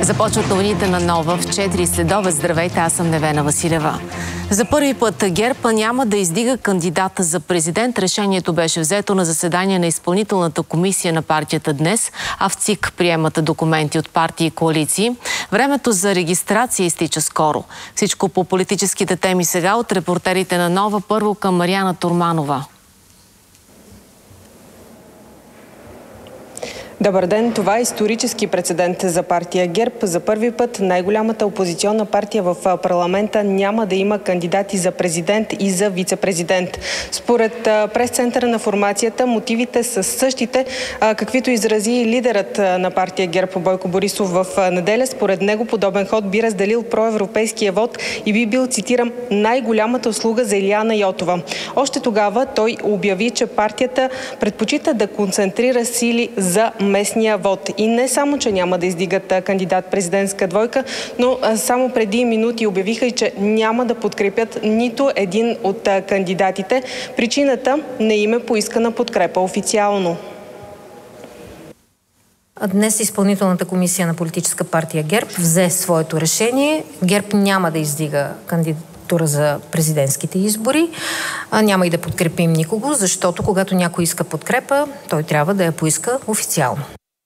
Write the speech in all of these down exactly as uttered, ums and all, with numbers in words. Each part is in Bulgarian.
Започват новините на Нова в четири следобед. Здравейте, аз съм Невена Василева. За първи път ГЕРБ няма да издига кандидата за президент. Решението беше взето на заседание на изпълнителната комисия на партията днес, а в ЦИК приемат документи от партии и коалиции. Времето за регистрация изтича скоро. Всичко по политическите теми сега от репортерите на Нова. Първо към Мариана Турманова. Добър ден! Това е исторически прецедент за партия ГЕРБ. За първи път най-голямата опозиционна партия в парламента няма да има кандидати за президент и за вице-президент. Според прес-центъра на формацията, мотивите са същите, каквито изрази лидерът на партия ГЕРБ Бойко Борисов в неделя. Според него подобен ход би разделил проевропейския вод и би бил, цитирам, най-голямата услуга за Илияна Йотова. Още тогава той обяви, че партията предпочита да концентрира сили за местния вод. И не само, че няма да издигат кандидат президентска двойка, но само преди минути обявиха и, че няма да подкрепят нито един от кандидатите. Причината не им е поискана подкрепа официално. Днес изпълнителната комисия на политическа партия ГЕРБ взе своето решение. ГЕРБ няма да издига кандидатура за президентските избори. А няма и да подкрепим никого, защото когато някой иска подкрепа, той трябва да я поиска официално.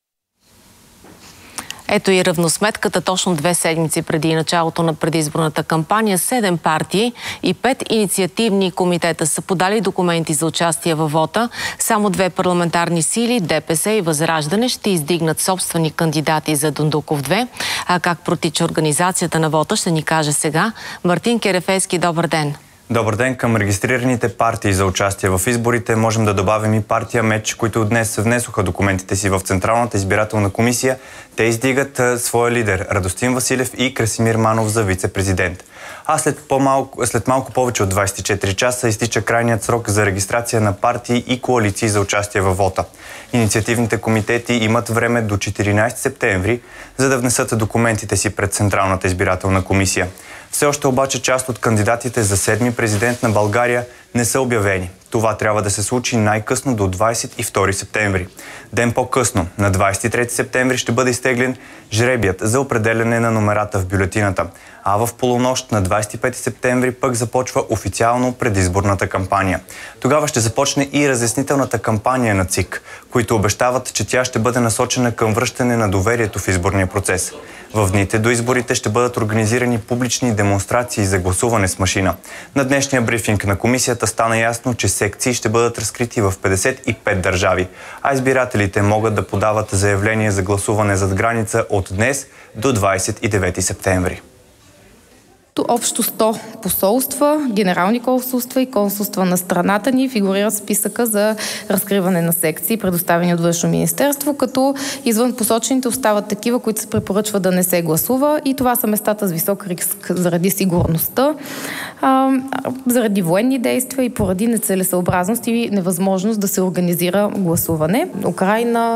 Ето и равносметката. Точно две седмици преди началото на предизборната кампания, седем партии и пет инициативни комитета са подали документи за участие във вота. Само две парламентарни сили, ДПС и Възраждане, ще издигнат собствени кандидати за Дондуков две. А как протича организацията на вота, ще ни каже сега Мартин Керефейски. Добър ден! Добър ден! Към регистрираните партии за участие в изборите можем да добавим и партия МЕЧ, които днес внесоха документите си в Централната избирателна комисия. Те издигат а, своя лидер Радостин Василев и Красимир Манов за вице-президент. А след, по-малко, след малко повече от двадесет и четири часа изтича крайният срок за регистрация на партии и коалиции за участие във вота. Инициативните комитети имат време до четиринадесети септември, за да внесат документите си пред Централната избирателна комисия. Все още обаче част от кандидатите за седми президент на България не са обявени. Това трябва да се случи най-късно до двадесет и втори септември. Ден по-късно, на двадесет и трети септември, ще бъде изтеглен жребият за определяне на номерата в бюлетината. А в полунощ на двадесет и пети септември пък започва официално предизборната кампания. Тогава ще започне и разяснителната кампания на ЦИК, които обещават, че тя ще бъде насочена към връщане на доверието в изборния процес. В дните до изборите ще бъдат организирани публични демонстрации за гласуване с машина. На днешния брифинг на комисията стана ясно, че секции ще бъдат разкрити в петдесет и пет държави, а избирателите могат да подават заявление за гласуване зад граница от днес до двадесет и девети септември. Общо сто посолства, генерални консулства и консулства на страната ни фигурират в списъка за разкриване на секции, предоставени от Външно министерство, като извън посочените остават такива, които се препоръчва да не се гласува, и това са местата с висок риск заради сигурността, а, заради военни действия и поради нецелесъобразност и невъзможност да се организира гласуване. Украйна,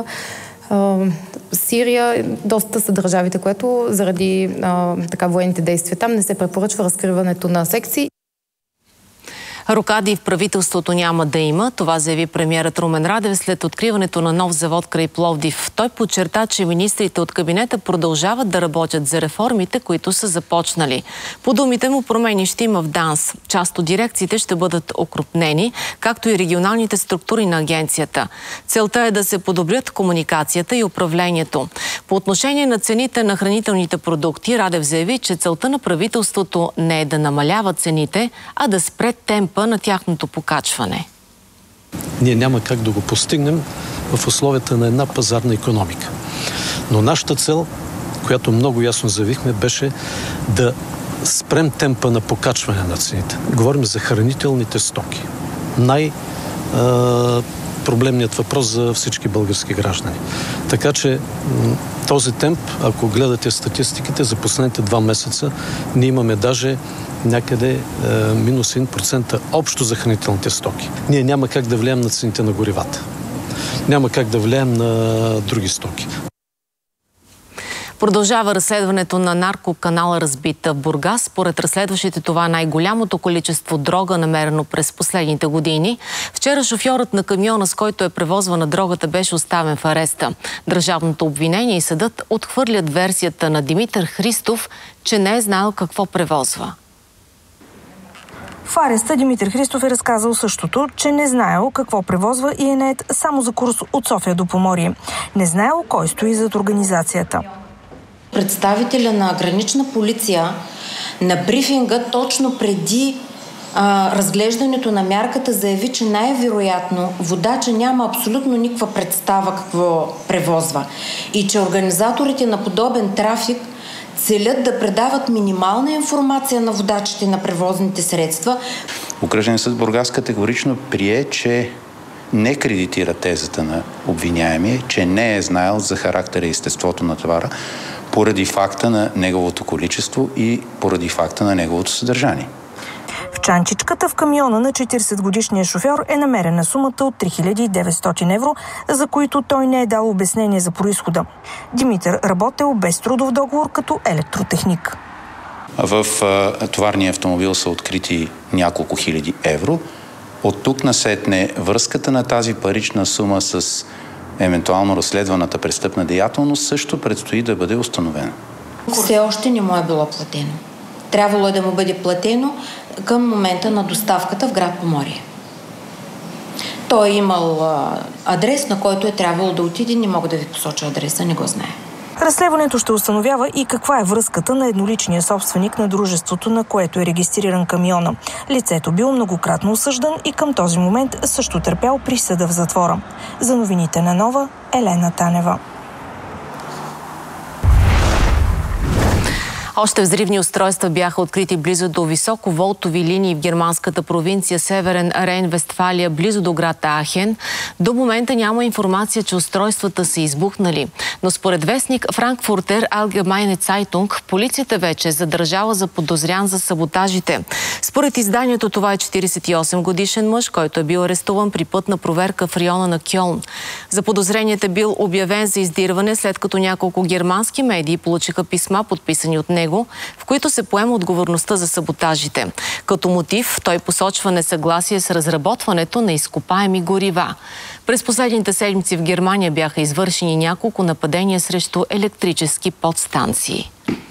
Сирия, доста са държавите, което заради а, така военните действия там не се препоръчва разкриването на секции. Рокади в правителството няма да има. Това заяви премиерът Румен Радев след откриването на нов завод край Пловдив. Той подчерта, че министрите от кабинета продължават да работят за реформите, които са започнали. По думите му, промени ще има в ДАНС. Част от дирекциите ще бъдат окрупнени, както и регионалните структури на агенцията. Целта е да се подобрят комуникацията и управлението. По отношение на цените на хранителните продукти, Радев заяви, че целта на правителството не е да намалява цените, а да спре темп на тяхното покачване. Ние няма как да го постигнем в условията на една пазарна икономика. Но нашата цел, която много ясно заявихме, беше да спрем темпа на покачване на цените. Говорим за хранителните стоки. Най- проблемният въпрос за всички български граждани. Така че този темп, ако гледате статистиките, за последните два месеца ние имаме даже някъде е, минус един процент общо за хранителните стоки. Ние няма как да влияем на цените на горивата. Няма как да влияем на други стоки. Продължава разследването на наркоканала Разбит в Бургас. Според разследващите това е най-голямото количество дрога, намерено през последните години. Вчера шофьорът на камиона, с който е превозвана дрогата, беше оставен в ареста. Държавното обвинение и съдът отхвърлят версията на Димитър Христов, че не е знаел какво превозва. В ареста Димитър Христов е разказал същото, че не знаел какво превозва и е нает само за курс от София до Поморие. Не знаел кой стои зад организацията. Представителя на гранична полиция на брифинга точно преди а, разглеждането на мярката заяви, че най-вероятно водача няма абсолютно никаква представа какво превозва и че организаторите на подобен трафик целят да предават минимална информация на водачите на превозните средства. Окръжен съд Бургас категорично прие, че не кредитира тезата на обвиняемия, че не е знаел за характера и естеството на товара, поради факта на неговото количество и поради факта на неговото съдържание. В чанчичката в камиона на четиридесетгодишния шофьор е намерена сумата от три хиляди и деветстотин евро, за които той не е дал обяснение за произхода. Димитър работел без трудов договор като електротехник. В а, товарния автомобил са открити няколко хиляди евро. От тук насетне връзката на тази парична сума с евентуално разследваната престъпна деятелност също предстои да бъде установена. Все още не му е било платено. Трябвало е да му бъде платено към момента на доставката в град Поморие. Той е имал а, адрес, на който е трябвало да отиде. Не мога да ви посоча адреса, не го знае. Разследването ще установява и каква е връзката на едноличния собственик на дружеството, на което е регистриран камиона. Лицето бил многократно осъждан и към този момент също търпял присъда в затвора. За новините на Нова, Елена Танева. Още взривни устройства бяха открити близо до високоволтови линии в германската провинция Северен Рейн-Вестфалия, близо до град Ахен. До момента няма информация, че устройствата са избухнали. Но според вестник Франкфуртер Allgemeine Zeitung, полицията вече е задържала заподозрян за саботажите. Според изданието това е четиридесет и осем годишен мъж, който е бил арестуван при пътна проверка в района на Кьолн. Заподозреният е бил обявен за издирване, след като няколко германски медии получиха писма, подписани от него, в които се поема отговорността за саботажите. Като мотив той посочва несъгласие с разработването на изкопаеми горива. През последните седмици в Германия бяха извършени няколко нападения срещу електрически подстанции.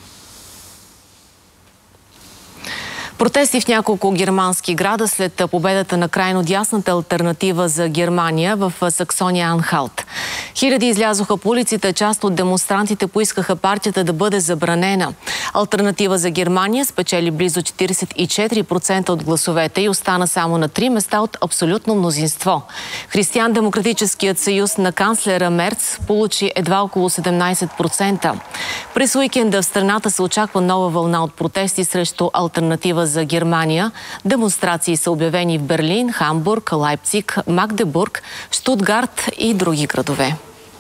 Протести в няколко германски града след победата на крайно дясната алтернатива за Германия в Саксония-Анхалт. Хиляди излязоха по улиците, част от демонстрантите поискаха партията да бъде забранена. Алтернатива за Германия спечели близо четиридесет и четири процента от гласовете и остана само на три места от абсолютно мнозинство. Християн-демократическият съюз на канцлера Мерц получи едва около седемнадесет процента. През уикенда в страната се очаква нова вълна от протести срещу алтернатива за Германия. Демонстрации са обявени в Берлин, Хамбург, Лайпциг, Магдебург, Штутгарт и други градове.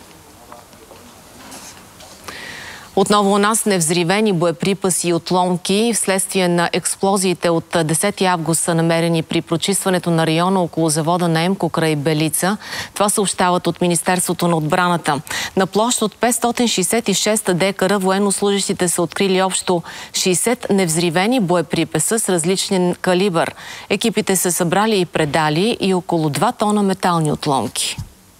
Отново у нас невзривени боеприпаси и отломки вследствие на експлозиите от десети август са намерени при прочистването на района около завода на Емко край Белица. Това съобщават от Министерството на отбраната. На площ от петстотин шейсет и шест декара военнослужащите са открили общо шейсет невзривени боеприпаса с различен калибър. Екипите са събрали и предали и около два тона метални отломки.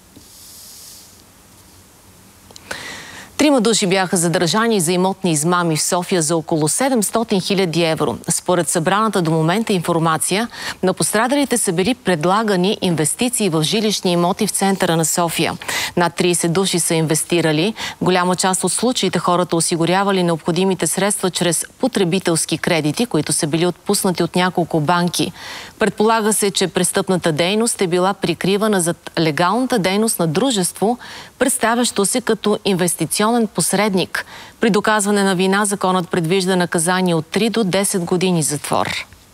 Трима души бяха задържани за имотни измами в София за около седемстотин хиляди евро. Според събраната до момента информация, на пострадалите са били предлагани инвестиции в жилищни имоти в центъра на София. Над тридесет души са инвестирали. Голяма част от случаите хората осигурявали необходимите средства чрез потребителски кредити, които са били отпуснати от няколко банки. Предполага се, че престъпната дейност е била прикривана зад легалната дейност на дружество, представящо се като инвестиционен посредник. При доказване на вина законът предвижда наказание от три до десет години затвор.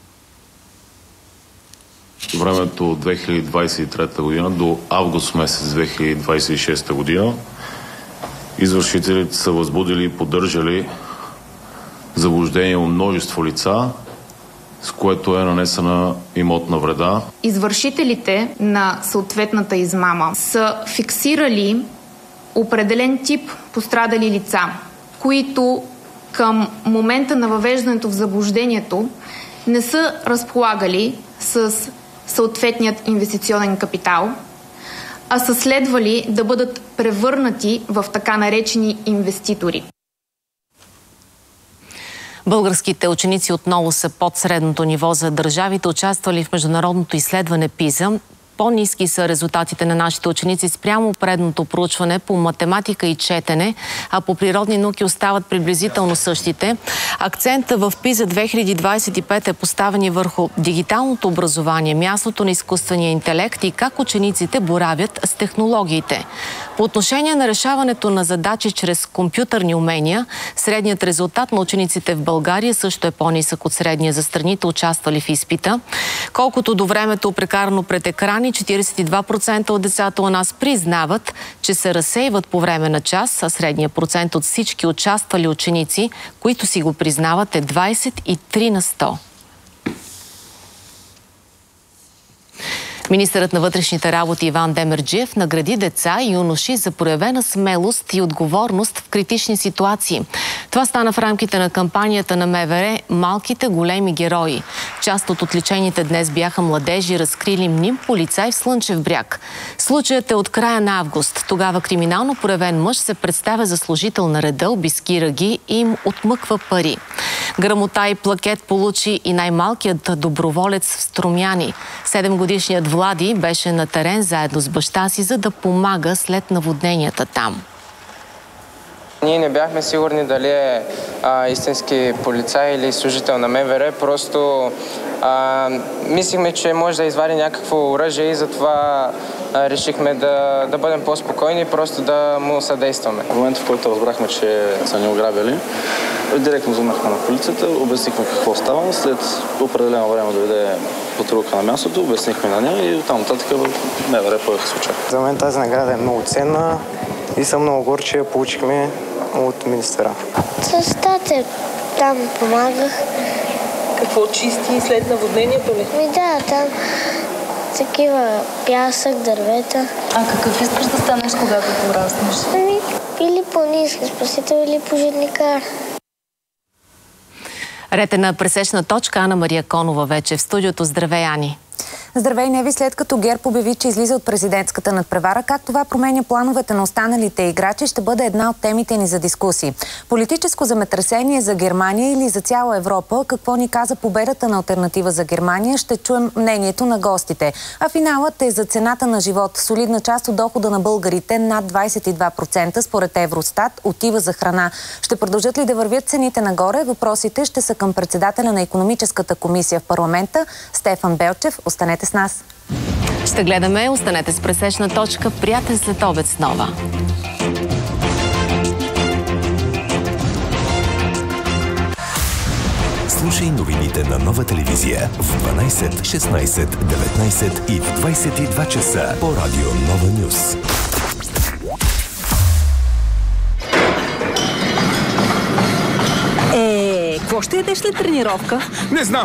Времето от две хиляди двадесет и трета година до август месец две хиляди двадесет и шеста година извършителите са възбудили и поддържали заблуждение у множество лица, с което е нанесена имотна вреда. Извършителите на съответната измама са фиксирали определен тип пострадали лица. които към момента на въвеждането в заблуждението не са разполагали с съответният инвестиционен капитал, а са следвали да бъдат превърнати в така наречени инвеститори. Българските ученици отново са под средното ниво за държавите, участвали в международното изследване ПИЗА. По-ниски са резултатите на нашите ученици спрямо предното проучване по математика и четене, а по природни науки остават приблизително същите. Акцента в ПИЗА две хиляди двадесет и пета е поставен върху дигиталното образование, мястото на изкуствения интелект и как учениците боравят с технологиите. По отношение на решаването на задачи чрез компютърни умения, средният резултат на учениците в България също е по-нисък от средния за страните, участвали в изпита. Колкото до времето прекарано пред екрани, четиридесет и два процента от децата у нас признават, че се разсейват по време на час, а средният процент от всички участвали ученици, които си го признават, е двадесет и три на сто. Министърът на вътрешните работи Иван Демерджиев награди деца и юноши за проявена смелост и отговорност в критични ситуации. Това стана в рамките на кампанията на МВР «Малките големи герои». Част от отличените днес бяха младежи, разкрили мним полицай в Слънчев бряг. Случаят е от края на август. Тогава криминално проявен мъж се представя за служител на реда, обискира ги и им отмъква пари. Грамота и плакет получи и най-малкият доброволец в Струмяни. Седемгодишният Влади беше на терен заедно с баща си, за да помага след наводненията там. Ние не бяхме сигурни дали е а, истински полицай или служител на МВР. Просто а, мислихме, че може да извади някакво оръжие и затова а, решихме да, да бъдем по-спокойни и просто да му съдействаме. В момента, в който разбрахме, че са ни ограбили, директно звъннахме на полицията, обяснихме какво става. След определено време дойде патрулка на мястото, обяснихме на нея и оттам нататък МВР поеха случая. За мен тази награда е много ценна и съм много горд, че я получихме от министъра. С тате там помагах. Какво чисти след наводнението ли? Ми да, там такива пясък, дървета. А какъв искаш да станеш, когато пораснеш? Ами, или планински спасител, или пожарникар. Ред е на пресечна точка. Ана Мария Конова вече в студиото. Здравей, Ани! Здравей, Неви! След като ГЕРБ обяви, че излиза от президентската надпревара, как това променя плановете на останалите играчи, ще бъде една от темите ни за дискусии. Политическо земетресение за Германия или за цяла Европа? Какво ни каза победата на Алтернатива за Германия? Ще чуем мнението на гостите. А финалът е за цената на живот. Солидна част от дохода на българите, над двадесет и два процента според Евростат, отива за храна. Ще продължат ли да вървят цените нагоре? Въпросите ще са към председателя на Икономическата комисия в парламента Стефан Белчев. Останете с нас. Ще гледаме. Останете с пресечна точка. Приятен следобед с Нова. Слушай новините на Нова телевизия в дванадесет, шестнадесет, деветнадесет и в двадесет и два часа по радио Нова Нюс. Е, какво ще ядеш след тренировка? Не знам.